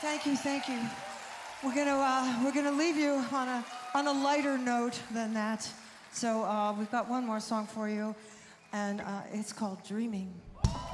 Thank you, thank you. We're gonna leave you on a lighter note than that. So we've got one more song for you, and it's called "Dreaming."